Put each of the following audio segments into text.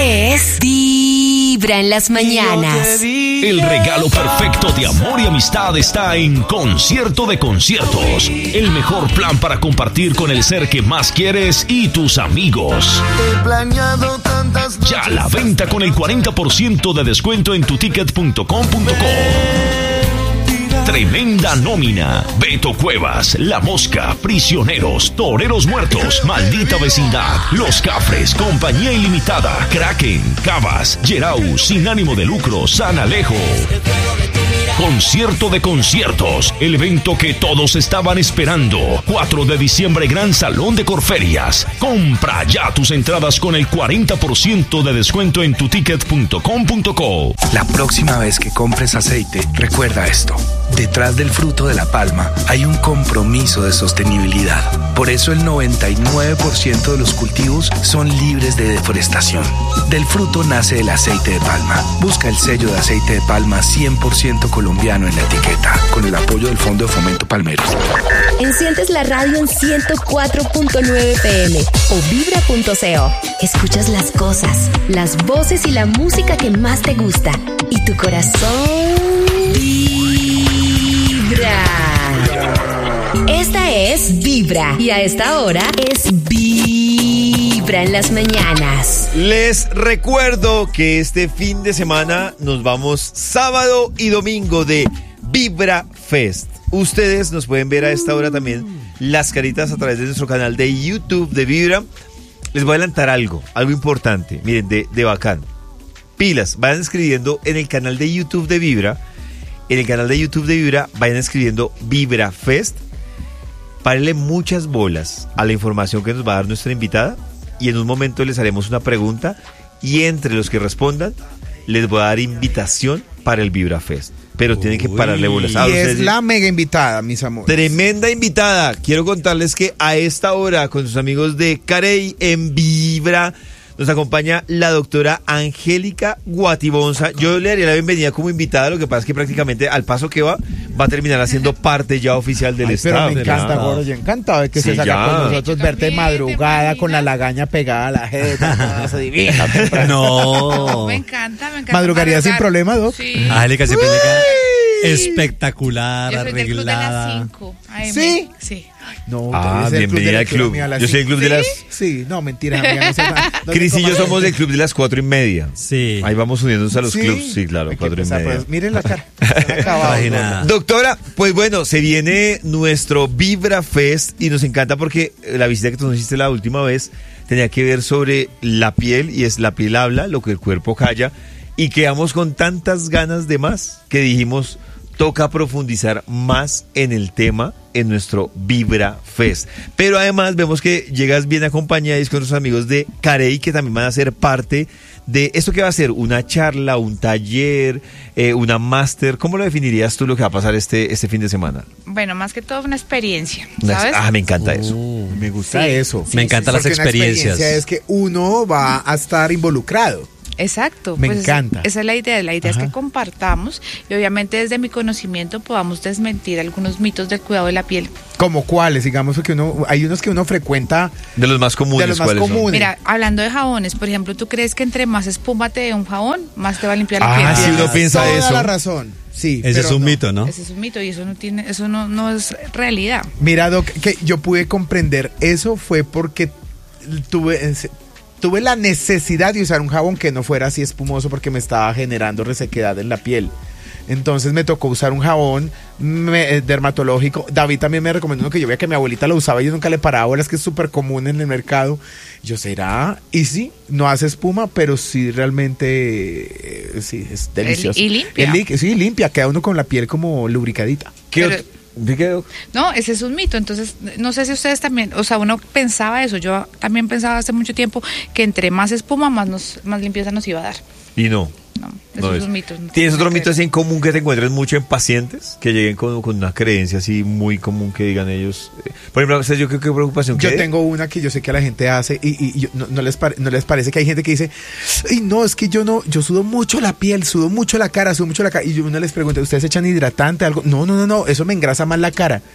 Este es Vibra en las mañanas. El regalo perfecto de amor y amistad está en Concierto de Conciertos. El mejor plan para compartir con el ser que más quieres y tus amigos. Ya a la venta con el 40% de descuento en tuticket.com.co. Tremenda nómina. Beto Cuevas, La Mosca, Prisioneros, Toreros Muertos, Maldita Vecindad, Los Cafres, Compañía Ilimitada, Kraken, Cabas, Gerau, Sin Ánimo de Lucro, San Alejo. Concierto de Conciertos, el evento que todos estaban esperando. 4 de diciembre, Gran Salón de Corferias. Compra ya tus entradas con el 40% de descuento en tuticket.com.co. La próxima vez que compres aceite, recuerda esto. Detrás del fruto de la palma hay un compromiso de sostenibilidad. Por eso el 99% de los cultivos son libres de deforestación. Del fruto nace el aceite de palma. Busca el sello de aceite de palma 100% colombiano en la etiqueta, con el apoyo del Fondo de Fomento Palmero. Enciendes la radio en 104.9 PM o vibra.co. Escuchas las cosas, las voces y la música que más te gusta. Y tu corazón vibra. Esta es Vibra y a esta hora es Vibra en las mañanas. Les recuerdo que este fin de semana nos vamos sábado y domingo de Vibra Fest. Ustedes nos pueden ver a esta hora también las caritas a través de nuestro canal de YouTube de Vibra. Les voy a adelantar algo importante, miren, de bacán. Pilas, vayan escribiendo en el canal de YouTube de Vibra. En el canal de YouTube de Vibra vayan escribiendo Vibra Fest. Párenle muchas bolas a la información que nos va a dar nuestra invitada y en un momento les haremos una pregunta y entre los que respondan les voy a dar invitación para el Vibra Fest. Pero tienen que pararle bolas. Y es la mega invitada, mis amores. Tremenda invitada. Quiero contarles que a esta hora con sus amigos de Carey en Vibra nos acompaña la doctora Angélica Guatibonza. Yo le daría la bienvenida como invitada, lo que pasa es que prácticamente al paso que va a terminar haciendo parte ya oficial del Estado. Pero me encanta, gordo, yo encantado de que se salga con nosotros, verte de madrugada con la lagaña pegada a la jeta, eso divino. No. Me encanta. ¿Madrugaría sin problema, Doc? Sí. Angélica siempre llega espectacular, Yo soy del club de las arreglada. 5 AM. ¿Sí? Sí. No, bienvenida al club. Yo soy del club de las... Sí, no, mentira, amiga, no sé nada. Cris y yo somos del club de las 4:30. Sí. Ahí vamos uniéndonos a los ¿Sí? clubs. Sí, claro, Hay que 4:30. empezar, pues, miren la cara. Acabado, Doctora, pues bueno, se viene nuestro Vibra Fest y nos encanta porque la visita que tú nos hiciste la última vez tenía que ver sobre la piel y es la piel habla, lo que el cuerpo calla y quedamos con tantas ganas de más que dijimos toca profundizar más en el tema en nuestro Vibra Fest. Pero además vemos que llegas bien acompañada y con nuestros amigos de Carey que también van a ser parte de esto que va a ser una charla, un taller, una máster. ¿Cómo lo definirías tú lo que va a pasar este fin de semana? Bueno, más que todo una experiencia, ¿sabes? Me encanta eso. Me gusta eso. Me encantan las experiencias. Una experiencia es que uno va a estar involucrado. Exacto. Me encanta. Esa es la idea. La idea es que compartamos y obviamente desde mi conocimiento podamos desmentir algunos mitos del cuidado de la piel. ¿Como cuáles? Digamos que hay unos que uno frecuenta. De los más comunes. De los más ¿cuáles comunes. son? Mira, hablando de jabones, por ejemplo, ¿tú crees que entre más espuma te dé un jabón, más te va a limpiar la piel? Sí, uno piensa toda eso. la razón. Sí, Ese es un mito, ¿no? Ese es un mito y eso no es realidad. Mira, Doc, que yo pude comprender eso fue porque tuve la necesidad de usar un jabón que no fuera así espumoso porque me estaba generando resequedad en la piel. Entonces me tocó usar un jabón dermatológico. David también me recomendó uno que yo veía que mi abuelita lo usaba y yo nunca le paraba bolas, que es súper común en el mercado. Yo, ¿será? Y sí, no hace espuma, pero sí realmente sí, es delicioso. Y limpia. Sí, limpia, queda uno con la piel como lubricadita. No, ese es un mito. Entonces, no sé si ustedes también, o sea, uno pensaba eso. Yo también pensaba hace mucho tiempo que entre más espuma, más limpieza nos iba a dar. Y no. No, eso es un mito. ¿Tienes otro mito así en común que te encuentres mucho en pacientes? Que lleguen con una creencia así muy común que digan ellos. Por ejemplo, ¿sabes yo qué preocupación? Yo tengo una que yo sé que la gente hace y no les parece que hay gente que dice, ay, no, es que yo sudo mucho la piel, sudo mucho la cara. Y uno les pregunta, ¿ustedes echan hidratante, algo? No, eso me engrasa más la cara.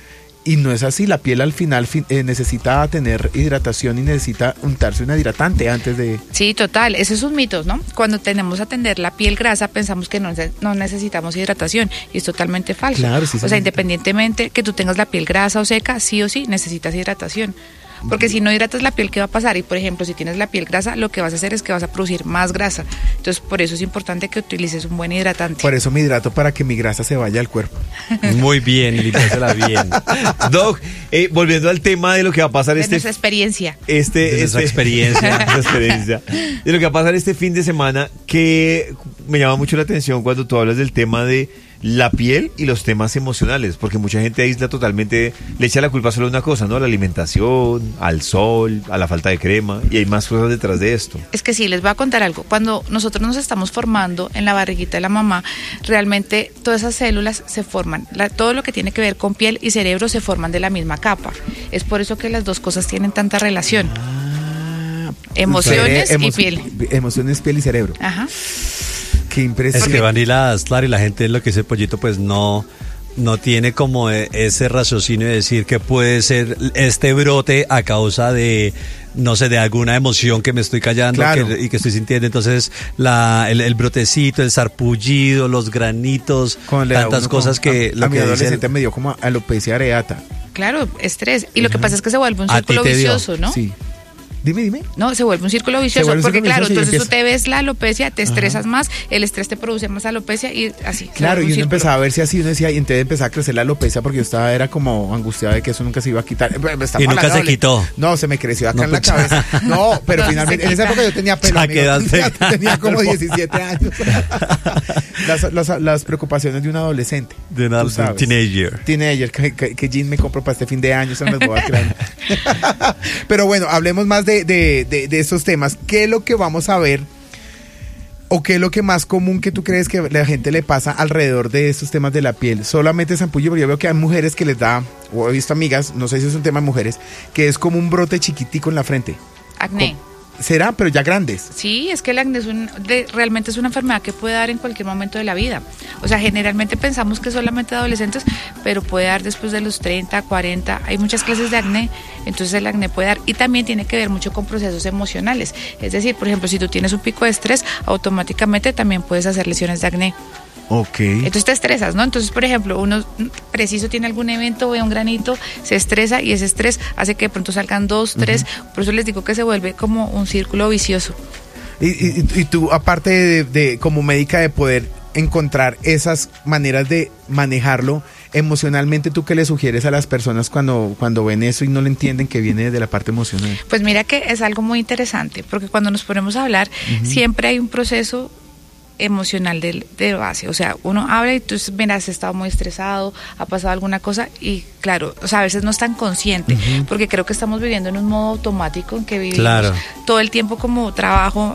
Y no es así, la piel al final necesita tener hidratación y necesita untarse un hidratante antes de... Sí, total, ese es un mito, ¿no? Cuando tenemos a atender la piel grasa pensamos que no necesitamos hidratación y es totalmente falso. Claro, sí, o sea, independientemente que tú tengas la piel grasa o seca, sí o sí necesitas hidratación. Porque si no hidratas la piel, ¿qué va a pasar? Y por ejemplo, si tienes la piel grasa, lo que vas a hacer es que vas a producir más grasa. Entonces, por eso es importante que utilices un buen hidratante. Por eso me hidrato, para que mi grasa se vaya al cuerpo. Muy bien, limpiársela bien. Doc, volviendo al tema de lo que va a pasar de nuestra experiencia. De nuestra experiencia. De lo que va a pasar este fin de semana, que me llama mucho la atención cuando tú hablas del tema de la piel y los temas emocionales, porque mucha gente aísla totalmente, le echa la culpa solo a una cosa, ¿no? A la alimentación, al sol, a la falta de crema, y hay más cosas detrás de esto. Es que sí, les voy a contar algo. Cuando nosotros nos estamos formando en la barriguita de la mamá, realmente todas esas células se forman, todo lo que tiene que ver con piel y cerebro se forman de la misma capa. Es por eso que las dos cosas tienen tanta relación. Emociones y piel. Emociones, piel y cerebro. Ajá. Qué impresión. Es que Vanilla, claro, y la gente, lo que dice Pollito, pues no tiene como ese raciocinio de decir que puede ser este brote a causa de, no sé, de alguna emoción que me estoy callando, claro, y que estoy sintiendo. Entonces, el brotecito, el sarpullido, los granitos, tantas cosas que... A mi adolescente me dio como alopecia areata. Claro, estrés. Y lo que pasa es que se vuelve un círculo vicioso, ¿no? Sí. Dime. No, se vuelve un círculo vicioso, porque claro, entonces tú te ves la alopecia, te estresas más, el estrés te produce más alopecia y así. Claro, y uno empezaba a verse así, uno decía, y entonces empezaba a crecer la alopecia porque yo era como angustiada de que eso nunca se iba a quitar. Y nunca se quitó. No, se me creció acá en la cabeza. No, pero finalmente, en esa época yo tenía pelo, tenía como 17 años. Las preocupaciones de un adolescente. De un teenager. Teenager, que jean me compro para este fin de año, se me las voy a crear. Pero bueno, hablemos más de estos temas. ¿Qué es lo que vamos a ver? ¿O qué es lo que más común que tú crees que la gente le pasa alrededor de estos temas de la piel? Solamente sarpullido, pero yo veo que hay mujeres que les da, o he visto amigas, no sé si es un tema de mujeres, que es como un brote chiquitico en la frente. Acné. ¿Será? Pero ya grandes. Sí, es que el acné realmente es una enfermedad que puede dar en cualquier momento de la vida. O sea, generalmente pensamos que solamente adolescentes, pero puede dar después de los 30, 40. Hay muchas clases de acné, entonces el acné puede dar. Y también tiene que ver mucho con procesos emocionales. Es decir, por ejemplo, si tú tienes un pico de estrés, automáticamente también puedes hacer lesiones de acné. Ok. Entonces te estresas, ¿no? Entonces, por ejemplo, uno preciso tiene algún evento, ve un granito, se estresa y ese estrés hace que de pronto salgan 2, 3. Por eso les digo que se vuelve como un círculo vicioso. Y tú, aparte de como médica, de poder encontrar esas maneras de manejarlo emocionalmente, ¿tú qué le sugieres a las personas cuando ven eso y no le entienden que viene de la parte emocional? Pues mira que es algo muy interesante, porque cuando nos ponemos a hablar, siempre hay un proceso emocional de base, o sea, uno habla y tú verás, has estado muy estresado, ha pasado alguna cosa y claro, o sea, a veces no es tan consciente, porque creo que estamos viviendo en un modo automático en que vivimos todo el tiempo como trabajo,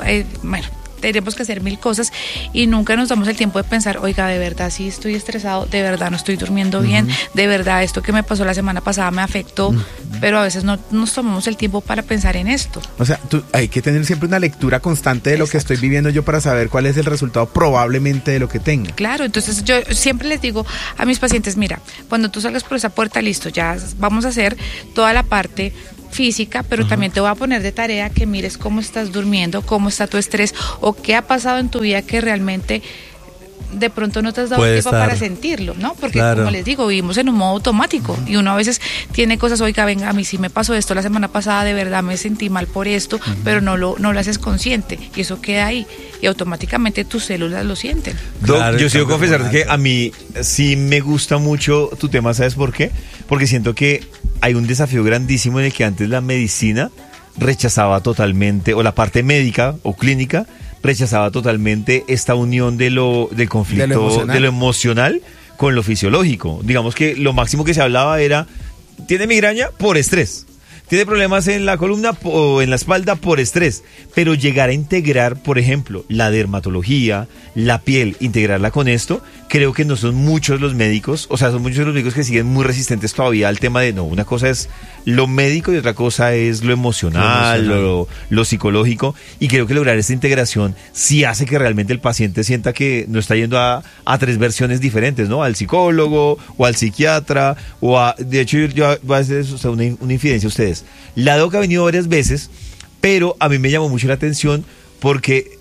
tenemos que hacer 1000 cosas y nunca nos damos el tiempo de pensar, oiga, de verdad sí estoy estresado, de verdad no estoy durmiendo bien, de verdad esto que me pasó la semana pasada me afectó, pero a veces no nos tomamos el tiempo para pensar en esto. O sea, hay que tener siempre una lectura constante de lo que estoy viviendo yo para saber cuál es el resultado probablemente de lo que tenga. Claro, entonces yo siempre les digo a mis pacientes, mira, cuando tú salgas por esa puerta, listo, ya vamos a hacer toda la parte física, pero también te voy a poner de tarea que mires cómo estás durmiendo, cómo está tu estrés o qué ha pasado en tu vida que realmente de pronto no te has dado tiempo para sentirlo, ¿no? Porque como les digo, vivimos en un modo automático y uno a veces tiene cosas, oiga, venga, a mí sí me pasó esto la semana pasada, de verdad me sentí mal por esto, pero no lo haces consciente y eso queda ahí y automáticamente tus células lo sienten. Doc, yo quiero confesar que a mí sí me gusta mucho tu tema, ¿sabes por qué? Porque siento que hay un desafío grandísimo en el que antes la medicina rechazaba totalmente, o la parte médica o clínica rechazaba totalmente esta unión del conflicto de lo emocional con lo fisiológico. Digamos que lo máximo que se hablaba era, tiene migraña por estrés, tiene problemas en la columna o en la espalda por estrés, pero llegar a integrar, por ejemplo, la dermatología, la piel, integrarla con esto, creo que no son muchos los médicos, o sea, son muchos los médicos que siguen muy resistentes todavía al tema de, no, una cosa es lo médico y otra cosa es lo emocional, lo psicológico, y creo que lograr esta integración sí hace que realmente el paciente sienta que no está yendo a 3 versiones diferentes, ¿no? Al psicólogo, o al psiquiatra, de hecho, yo voy a hacer una infidencia a ustedes. La doc ha venido varias veces, pero a mí me llamó mucho la atención porque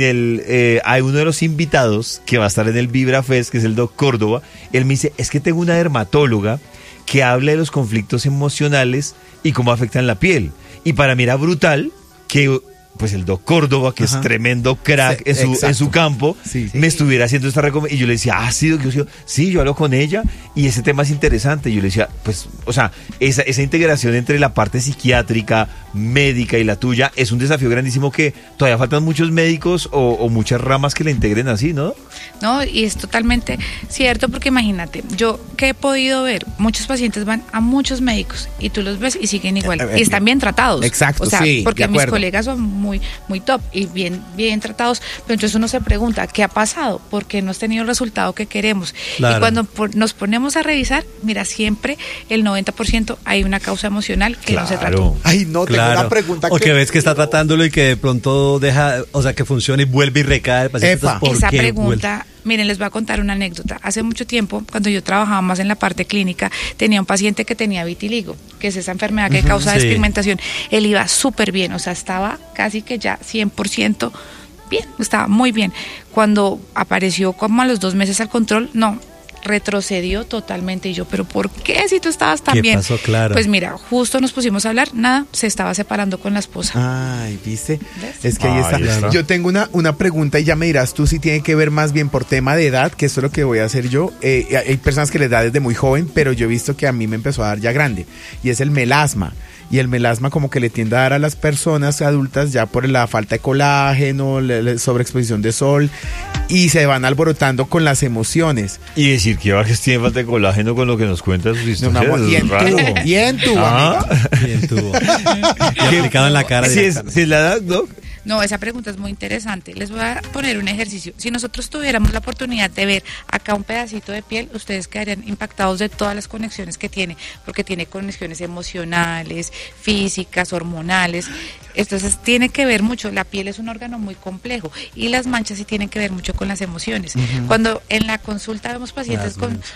hay uno de los invitados que va a estar en el Vibra Fest, que es el Doc Córdoba. Él me dice, es que tengo una dermatóloga que habla de los conflictos emocionales y cómo afectan la piel. Y para mí era brutal que pues el Doc Córdoba, que es tremendo crack en su campo, me estuviera haciendo esta recomendación. Y yo le decía, sí, yo hablo con ella y ese tema es interesante. Y yo le decía, pues, o sea, esa integración entre la parte psiquiátrica, médica y la tuya es un desafío grandísimo que todavía faltan muchos médicos o muchas ramas que la integren así, ¿no? No, y es totalmente cierto, porque imagínate, yo que he podido ver, muchos pacientes van a muchos médicos y tú los ves y siguen igual, y están bien tratados. Exacto, o sea, sí, porque de mis acuerdo. colegas son muy top y bien tratados, pero entonces uno se pregunta, ¿qué ha pasado? ¿Por qué no has tenido el resultado que queremos? Claro. Y cuando nos ponemos a revisar, mira, siempre el 90% hay una causa emocional que no se trató. Ay, no, tengo una pregunta. O que ves que está tratándolo y que de pronto deja, o sea, que funciona y vuelve y recae. El paciente. Epa. ¿Por Esa qué pregunta, miren, les voy a contar una anécdota. Hace mucho tiempo, cuando yo trabajaba más en la parte clínica, tenía un paciente que tenía vitiligo, que es esa enfermedad que causa sí. despigmentación. Él iba súper bien, o sea, estaba casi que ya 100% bien, estaba muy bien. Cuando apareció como a los 2 meses al control, no, retrocedió totalmente. Y yo, ¿pero por qué si tú estabas tan ¿Qué bien? pasó? Claro. Pues mira, justo nos pusimos a hablar, nada, se estaba separando con la esposa. Ay, ¿viste? ¿Ves? Es que ahí está. Ahí está. Yo tengo una pregunta y ya me dirás tú si tiene que ver más bien por tema de edad, que esto es lo que voy a hacer yo. Hay personas que les da desde muy joven, pero yo he visto que a mí me empezó a dar ya grande, y es el melasma. Y el melasma como que le tiende a dar a las personas adultas ya por la falta de colágeno, la sobreexposición de sol, y se van alborotando con las emociones. Y decir que Vargas tiene falta de colágeno con lo que nos cuenta sus No, historias. mi amor, es raro. bien tú, amiga. Bien tuvo. Y aplicado en la cara. Si es la edad, ¿no? No, esa pregunta es muy interesante. Les voy a poner un ejercicio. Si nosotros tuviéramos la oportunidad de ver acá un pedacito de piel, ustedes quedarían impactados de todas las conexiones que tiene, porque tiene conexiones emocionales, físicas, hormonales. Entonces tiene que ver mucho. La piel es un órgano muy complejo y las manchas sí tienen que ver mucho con las emociones. Cuando en la consulta vemos pacientes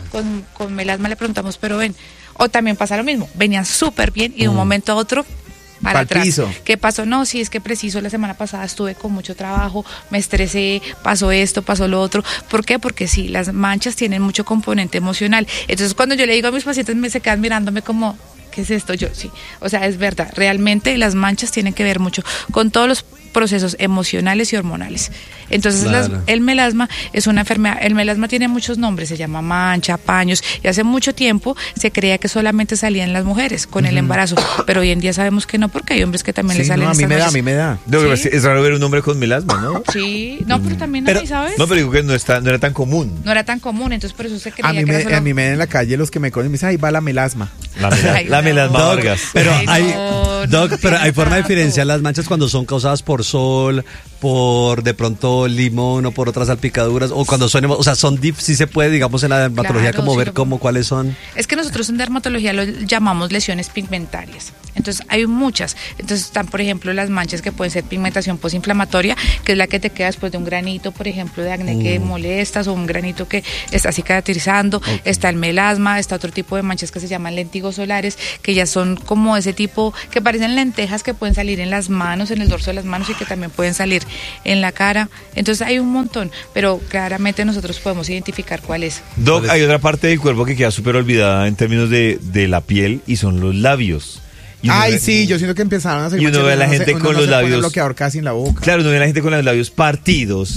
con melasma, le preguntamos, pero ven, o también pasa lo mismo, venían súper bien y de un momento a otro para Pa'l atrás. piso. ¿Qué pasó? No, sí, es que preciso la semana pasada estuve con mucho trabajo, me estresé, pasó esto, pasó lo otro. ¿Por qué? Porque sí, las manchas tienen mucho componente emocional. Entonces, cuando yo le digo a mis pacientes, se quedan mirándome como, ¿qué es esto? Yo, sí. O sea, es verdad, realmente las manchas tienen que ver mucho con todos los procesos emocionales y hormonales. Entonces, Claro. el melasma es una enfermedad. El melasma tiene muchos nombres, se llama mancha, paños, y hace mucho tiempo se creía que solamente salían las mujeres con el embarazo, pero hoy en día sabemos que no, porque hay hombres que también le Sí, salen no, a mí estas me da, a manchas. mí me da. No, Sí. es raro ver un hombre con melasma, ¿no? Sí, no, pero también Pero- ahí, ¿sabes? No, pero digo que no era tan común. No era tan común, entonces por eso se creía A mí que era me solo... ven en la calle los que me conocen y me dicen, ahí va la melasma. Ay, La no. melasma Doc, Vargas. pero Ay, hay, no, Doc, no, pero hay forma de tanto. diferenciar las manchas cuando son causadas por sol, por de pronto limón o por otras salpicaduras, o cuando son, o sea, sí se puede, digamos, en la dermatología Claro, como sí ver lo- como cuáles son. Es que nosotros en dermatología lo llamamos lesiones pigmentarias. Entonces hay muchas. Entonces están, por ejemplo, las manchas que pueden ser pigmentación postinflamatoria, que es la que te queda después de un granito, por ejemplo, de acné que molestas, o un granito que está cicatrizando. Está el melasma, está otro tipo de manchas que se llaman lentigos solares, que ya son como ese tipo, que parecen lentejas que pueden salir en las manos, en el dorso de las manos, y que también pueden salir en la cara. Entonces hay un montón, pero claramente nosotros podemos identificar cuál es. Doc, hay otra parte del cuerpo que queda súper olvidada en términos de la piel y son los labios. Y uno Ay, ve- sí, yo siento que empezaron a hacer y uno ve a la gente uno con no los se pone labios- bloqueador casi en la boca. Claro, uno ve a la gente con los labios partidos,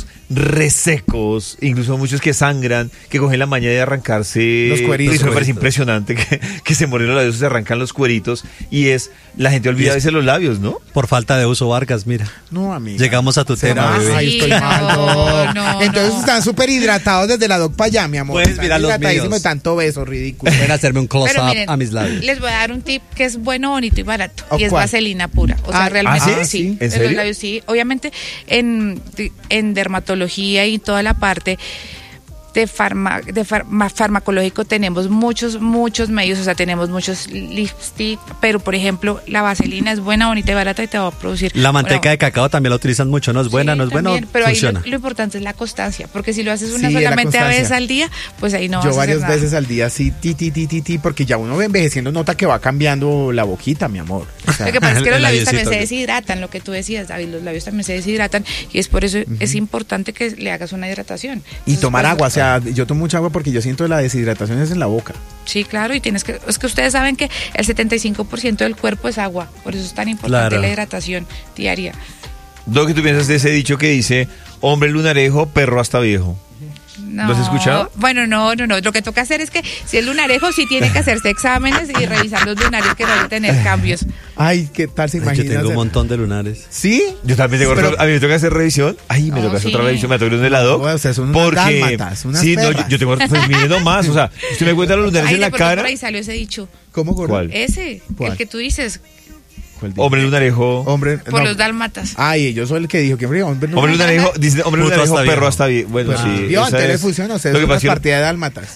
resecos, incluso muchos que sangran, que cogen la maña de arrancarse. Los cueritos. Eso me parece Cueritos. impresionante, que se mueren los labios y se arrancan los cueritos. Y la gente olvida a veces los labios, ¿no? Por falta de uso, Vargas, mira. No, amiga. Llegamos a tu Se tema, va. bebé. Ay, estoy Sí, mal, no, Doc. no, Entonces no. están súper hidratados desde la Doc para allá, mi amor. Puedes Están mirar los hidratadísimos míos. de tanto beso, ridículo. Pueden hacerme un Pero close-up miren, a mis labios. les voy a dar un tip que es bueno, bonito y barato. ¿O Y es cuál? vaselina pura. O sea, Ah, realmente ¿ah, sí? ¿En de serio? los labios sí. Obviamente en dermatología y toda la parte farmacológico tenemos muchos medios, o sea, tenemos muchos lipstick, pero por ejemplo, la vaselina es buena, bonita y barata y te va a producir. La manteca de cacao también la utilizan mucho, ¿no? Es buena, sí, no es buena, pero funciona. ahí lo importante es la constancia, porque si lo haces una Sí, solamente la a constancia. veces al día, pues ahí no Yo vas a hacer varias nada. veces al día, sí, porque ya uno envejeciendo nota que va cambiando la boquita, mi amor. O sea, Lo que pasa es que los El labios también labiecito. se deshidratan, lo que tú decías, David, los labios también se deshidratan y es por eso es importante que le hagas una hidratación. y Entonces, tomar pues, agua, o sea, yo tomo mucha agua porque yo siento la deshidratación es en la boca. Sí, claro, y es que ustedes saben que el 75% del cuerpo es agua, por eso es tan importante Claro. la hidratación diaria. Doc, ¿qué tú piensas de ese dicho que dice, hombre lunarejo, perro hasta viejo? No, ¿Lo has escuchado? Bueno, no. Lo que toca hacer es que si es lunarejo, sí tiene que hacerse exámenes y revisar los lunares que van a tener cambios. Ay, ¿qué tal se Yo imagina? tengo un montón de lunares. ¿Sí? Yo también tengo Pero- a mí me toca hacer revisión. Ay, me No, toca hacer sí. otra revisión, me toca ir donde la doc. No, o sea, son unas dálmatas, unas sí, no, perras. yo tengo, pues mire nomás, o sea, usted me cuenta los lunares Ay, en de la pronto cara. por ahí salió ese dicho. ¿Cómo, gordo? ¿Cuál? Ese, ¿Cuál? el que tú dices, ¿Cuál dice? Hombre lunarejo. Hombre, por no. los dálmatas. Ay, yo soy el que dijo que hombre, Hombre lunarejo, dice hombre Puto lunarejo, hasta perro viejo. hasta viejo. Bueno, Pues, sí. vio, esa en es. Telefusión, o sea, Lo es que una pasa es que partida de dálmatas.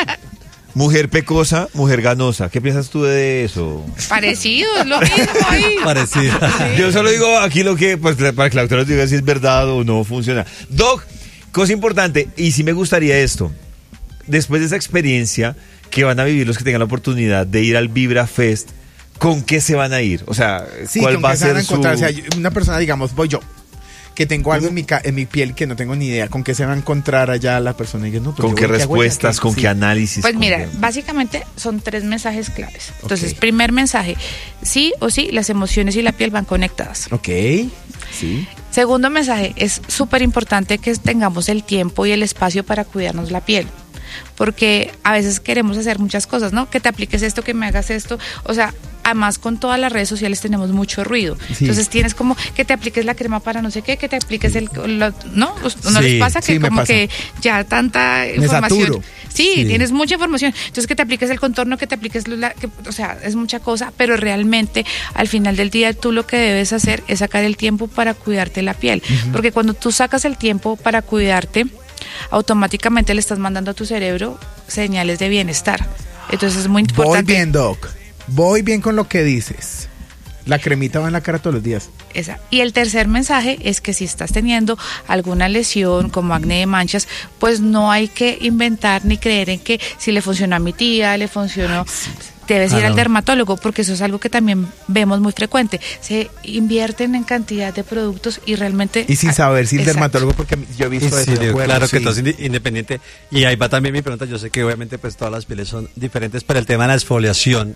mujer pecosa, mujer ganosa. ¿Qué piensas tú de eso? Parecido, es lo mismo ahí. Parecida. Yo solo digo aquí lo que, pues, para que la doctora nos diga si es verdad o no funciona. Doc, cosa importante, y sí me gustaría esto. Después de esa experiencia que van a vivir los que tengan la oportunidad de ir al Vibra Fest, ¿con qué se van a ir? O sea, Sí, ¿cuál con va a que se van a ser su...? encontrar. O sea, una persona, digamos, voy yo, que tengo algo en mi piel que no tengo ni idea. ¿Con qué se va a encontrar allá la persona? Y yo, no, pues ¿Con yo qué voy, hago? respuestas? ¿Con Sí. qué análisis? Pues con mira, qué- básicamente son 3 mensajes claves. Entonces, Ok. primer mensaje, sí o sí, las emociones y la piel van conectadas. Ok, sí. Segundo mensaje, es súper importante que tengamos el tiempo y el espacio para cuidarnos la piel. Porque a veces queremos hacer muchas cosas, ¿no? Que te apliques esto, que me hagas esto. O sea, además con todas las redes sociales tenemos mucho ruido. Sí. Entonces tienes como que te apliques la crema para no sé qué, que te apliques ¿no? ¿No Sí, les pasa que sí, me como pasa. que ya tanta Me información? saturo. Sí, Sí. tienes mucha información. Entonces que te apliques el contorno, que te apliques o sea, es mucha cosa, pero realmente al final del día tú lo que debes hacer es sacar el tiempo para cuidarte la piel. Porque cuando tú sacas el tiempo para cuidarte, automáticamente le estás mandando a tu cerebro señales de bienestar. Entonces es muy Voy importante. bien, Doc. Voy bien con lo que dices. La cremita va en la cara todos los días. Esa. Y el tercer mensaje es que si estás teniendo alguna lesión como acné de manchas, pues no hay que inventar ni creer en que si le funcionó a mi tía, le funcionó. Debes ir Ah, al no. dermatólogo porque eso es algo que también vemos muy frecuente. Se invierten en cantidad de productos y realmente... Y sin saber si el Exacto. dermatólogo, porque yo he visto Sí, eso. de acuerdo, claro que sí. tú eres independiente. Y ahí va también mi pregunta. Yo sé que obviamente pues todas las pieles son diferentes, pero el tema de la exfoliación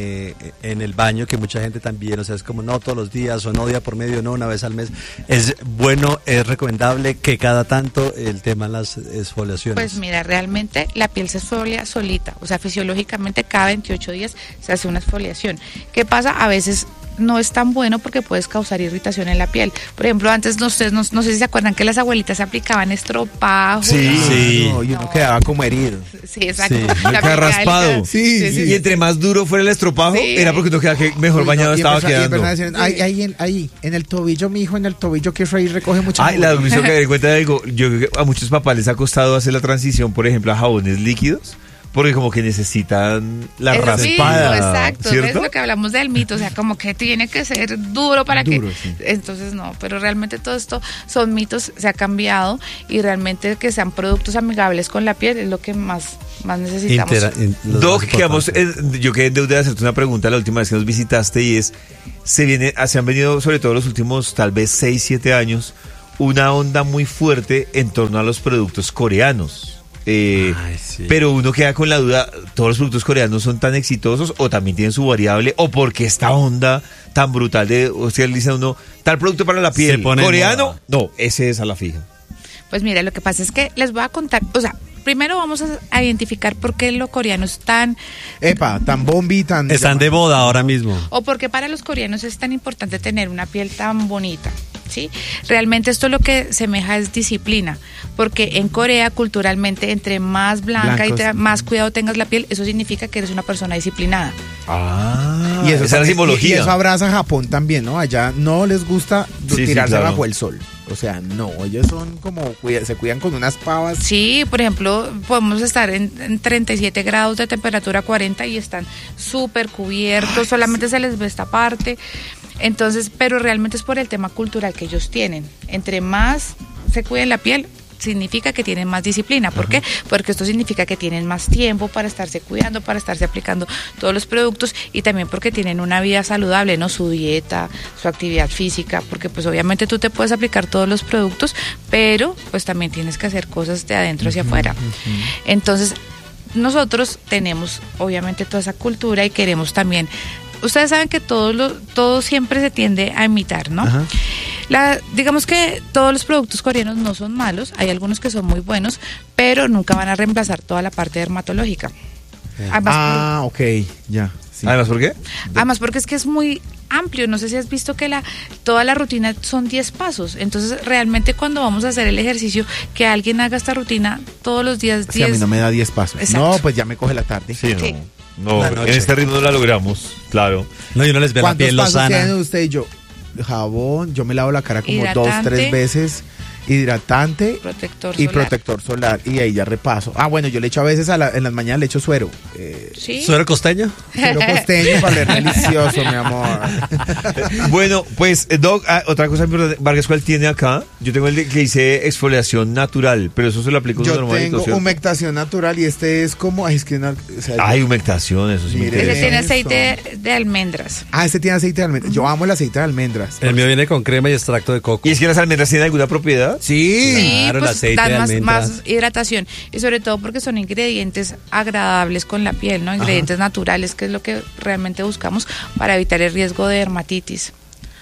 en el baño, que mucha gente también, o sea, es como no todos los días o no día por medio, no una vez al mes. Es bueno, es recomendable que cada tanto el tema de las exfoliaciones. Pues mira, realmente la piel se exfolia solita, o sea, fisiológicamente cada 28 días se hace una exfoliación. ¿Qué pasa? A veces no es tan bueno porque puedes causar irritación en la piel. Por ejemplo, antes ustedes no sé si se acuerdan que las abuelitas se aplicaban estropajo. Sí. Sí. No, y uno quedaba como herido. Sí, exacto. Sí. La Me queda piel raspado. Sí. Y entre más duro fuera el estropajo, Sí. era porque no quedaba que mejor Uy, no, bañado y estaba empezó- y quedando. empezaron a decir, ahí, en el tobillo, mi hijo, en el tobillo, que ahí recoge mucha Ay, la agua. me hizo caer en cuenta de algo. Yo creo que a muchos papás les ha costado hacer la transición, por ejemplo, a jabones líquidos, porque como que necesitan la Eso mismo, raspada. exacto, ¿cierto? es lo que hablamos del mito, o sea, como que tiene que ser duro para Duro, que... sí. Entonces no, pero realmente todo esto son mitos, se ha cambiado y realmente que sean productos amigables con la piel es lo que más necesitamos. Doc, yo quedé en deuda de hacerte una pregunta la última vez que nos visitaste y es, se han venido sobre todo los últimos tal vez 6, 7 años una onda muy fuerte en torno a los productos coreanos. Sí. Pero uno queda con la duda, ¿todos los productos coreanos son tan exitosos o también tienen su variable? ¿O porque esta onda tan brutal de, o sea, dice uno, tal producto para la piel, Se pone en coreano? moda. No, ese es a la fija. Pues mira, lo que pasa es que les voy a contar, o sea, primero vamos a identificar por qué lo coreano es tan, Epa, tan bombi, tan... Están de boda ahora mismo. o por qué para los coreanos es tan importante tener una piel tan bonita, ¿sí? Realmente esto lo que semeja es disciplina, porque en Corea culturalmente entre más blanca Blancos. y más cuidado tengas la piel, eso significa que eres una persona disciplinada. Ah, Y eso esa es la también- simbología. y eso abraza a Japón también, ¿no? Allá no les gusta Sí, tirarse claro. bajo el sol. O sea, no, ellos son como, se cuidan con unas pavas. Sí, por ejemplo, podemos estar en 37 grados de temperatura, 40 y están súper cubiertos, solamente se les ve esta parte. Entonces, pero realmente es por el tema cultural que ellos tienen. Entre más se cuiden la piel, significa que tienen más disciplina. ¿Por qué? Porque esto significa que tienen más tiempo para estarse cuidando, para estarse aplicando todos los productos y también porque tienen una vida saludable, ¿no? Su dieta, su actividad física, porque pues obviamente tú te puedes aplicar todos los productos, pero pues también tienes que hacer cosas de adentro hacia afuera. Entonces, nosotros tenemos obviamente toda esa cultura y queremos también. Ustedes saben que todo siempre se tiende a imitar, ¿no? Ajá. Digamos que todos los productos coreanos no son malos, hay algunos que son muy buenos, pero nunca van a reemplazar toda la parte dermatológica. Además, ok, ya. Sí. ¿Además por qué? Además porque es que es muy amplio, no sé si has visto que toda la rutina son 10 pasos, entonces realmente cuando vamos a hacer el ejercicio, que alguien haga esta rutina todos los días 10. Sí, a mí no me da 10 pasos. Exacto. No, pues ya me coge la tarde. Sí, Sí. no, La en noche. este ritmo no la logramos, claro. No, y uno les ve la ¿Cuántos piel pasos lozana. tienen usted y yo? Jabón, yo me lavo la cara como Hidratante. 2-3 veces, hidratante Protector y solar. protector solar, y ahí ya repaso. Ah, bueno, yo le echo a veces en las mañanas le echo suero. ¿Sí? ¿Suero costeño? Suero costeño para leer delicioso, mi amor. Bueno, pues, Doc, otra cosa importante, Vargas, ¿cuál tiene acá? Yo tengo el que dice exfoliación natural, pero eso se lo aplica uno Yo normalito, tengo ¿cierto? humectación natural y este es como, ay, es que o sea, Ay, humectación, eso sí me Mire. Ese interesa. tiene Eso. aceite de almendras. este tiene aceite de almendras. Yo amo el aceite de almendras. El mío viene con crema y extracto de coco. ¿Y es que las almendras tienen alguna propiedad? Sí. Claro, el aceite dan de más almendras. hidratación y sobre todo porque son ingredientes agradables con la piel, ¿no? Ingredientes naturales, que es lo que realmente buscamos para evitar el riesgo de dermatitis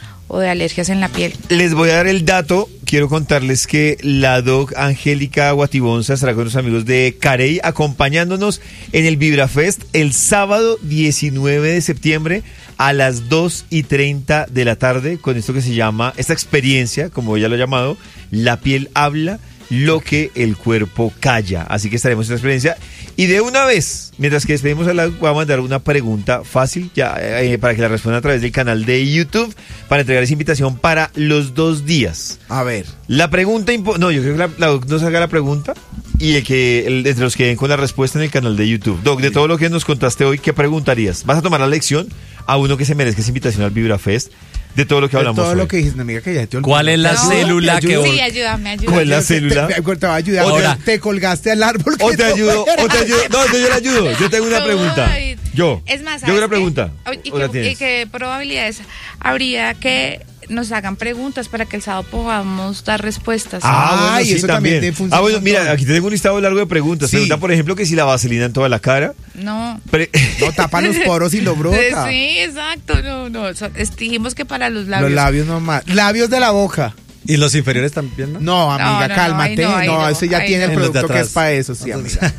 o de alergias en la piel. Les voy a dar el dato. Quiero contarles que la Doc Angélica Guatibonza estará con los amigos de Carey acompañándonos en el VibraFest el sábado 19 de septiembre a las 2:30 de la tarde con esto que se llama, esta experiencia, como ella lo ha llamado, La piel habla, lo que el cuerpo calla. Así que estaremos en esta experiencia. Y de una vez, mientras que despedimos a la, voy a mandar una pregunta fácil ya para que la respondan a través del canal de YouTube para entregar esa invitación para los 2 días. A ver. La pregunta, no, yo creo que la Doc nos haga la pregunta y entre los que den con la respuesta en el canal de YouTube. Doc, de todo lo que nos contaste hoy, ¿qué preguntarías? ¿Vas a tomar la lección a uno que se merezca esa invitación al VibraFest? De todo lo que hablamos todo hoy. lo que dijiste, amiga, que ya te olvidó. ¿Cuál es la No, célula que Sí, ayúdame. ¿Cuál es la Te- célula? Te va a ayudar. Ahora. Te colgaste al árbol. O que te no ayudo. No, yo le ayudo. Yo tengo una pregunta. Ay, Yo. Es más, Yo tengo una ¿sabes qué? pregunta. ¿Y ¿O la qué, tienes? y qué probabilidades habría que nos hagan preguntas para que el sábado podamos dar respuestas? Ah, y sí, eso también funciona bueno, un mira, montón. aquí te tengo un listado largo de preguntas. Sí. Pregunta, por ejemplo, que si la vaselina en toda la cara. No. No, tapa los poros y lo brota. Sí, exacto. No. Dijimos que para los labios. Los labios nomás. Labios de la boca. ¿Y los inferiores también, no? No, amiga, no, cálmate. ahí no, ese ya ahí tiene no. el En los de producto que atrás. es para eso, sí, amiga.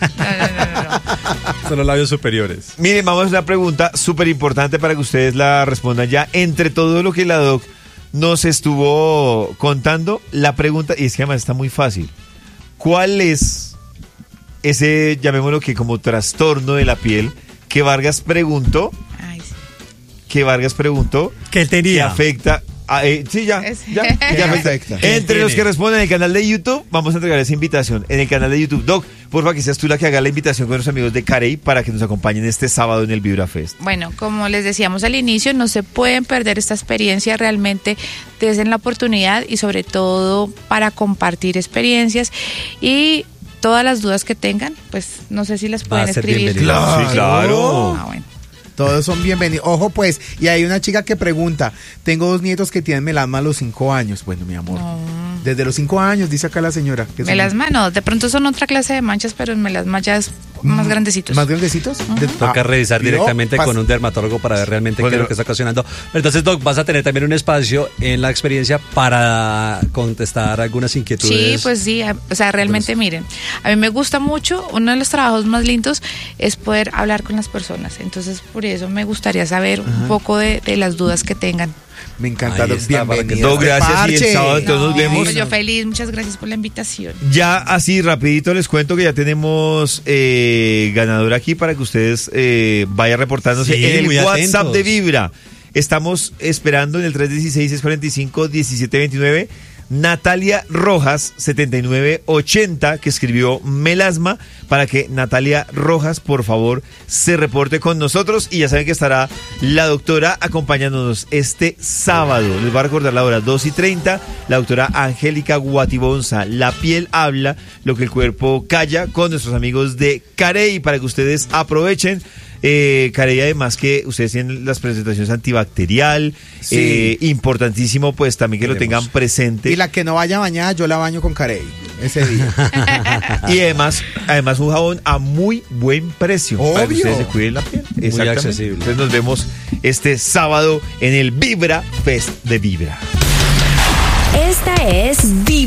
No. Son los labios superiores. Miren, vamos a una pregunta súper importante para que ustedes la respondan ya. Entre todo lo que la Doc nos estuvo contando, la pregunta, y es que además está muy fácil. ¿Cuál es ese, llamémoslo que como trastorno de la piel que Vargas preguntó, Ay, sí. que él tenía. que afecta sí, ya ¿Qué afecta? Entre los tiene? que responden en el canal de YouTube, vamos a entregar esa invitación en el canal de YouTube. Doc, porfa, que seas tú la que haga la invitación con los amigos de Carey para que nos acompañen este sábado en el VibraFest. Bueno, como les decíamos al inicio, no se pueden perder esta experiencia, realmente den la oportunidad y sobre todo para compartir experiencias y todas las dudas que tengan, pues no sé si las Va a pueden ser escribir. bienvenido. Sí, claro. Ah, bueno. Todos son bienvenidos. Ojo, pues, y hay una chica que pregunta, tengo 2 nietos que tienen melasma a los 5 años. Bueno, mi amor, desde los 5 años, dice acá la señora. Que son Melasma no, de pronto son otra clase de manchas, pero en melasma ya es más grandecitos. ¿Más grandecitos? Toca revisar ¿vio? directamente Pas- con un dermatólogo para ver realmente qué es Bueno. lo que está ocasionando. Entonces, Doc, vas a tener también un espacio en la experiencia para contestar algunas inquietudes. Sí, pues sí, o sea, realmente miren, a mí me gusta mucho, uno de los trabajos más lindos es poder hablar con las personas, entonces por eso me gustaría saber un poco de las dudas que tengan. Me encanta. Ahí Doc, está, para que bienvenida. Doc, gracias, y el sábado entonces nos vemos. Pues yo feliz, muchas gracias por la invitación. Ya así rapidito les cuento que ya tenemos ganador aquí para que ustedes vayan reportándose Sí, en el muy WhatsApp atentos. de Vibra. Estamos esperando en el 316-645-1729 Natalia Rojas 7980, que escribió melasma, para que Natalia Rojas por favor se reporte con nosotros. Y ya saben que estará la doctora acompañándonos este sábado. Les va a recordar la hora 2:30, la doctora Angélica Guatibonza. La piel habla, lo que el cuerpo calla, con nuestros amigos de Carey, para que ustedes aprovechen. Carey, además que ustedes tienen las presentaciones antibacterial, Sí. Importantísimo pues también que lo tengan presente. Y la que no vaya bañada, yo la baño con Carey ese día. Y además un jabón a muy buen precio. Para que Obvio. ustedes se cuiden la piel. Exactamente. accesible. Entonces nos vemos este sábado en el Vibra Fest de Vibra. Esta es Vibra.